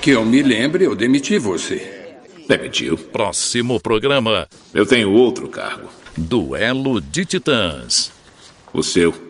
Que eu me lembre, eu demiti você. Demitiu? Próximo programa. Eu tenho outro cargo. Duelo de Titãs. O seu.